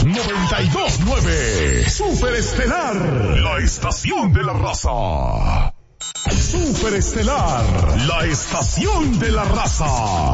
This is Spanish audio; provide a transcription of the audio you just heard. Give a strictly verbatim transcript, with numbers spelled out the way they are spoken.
noventa y dos punto nueve. Superestelar, la estación de la raza. Superestelar, la estación de la raza.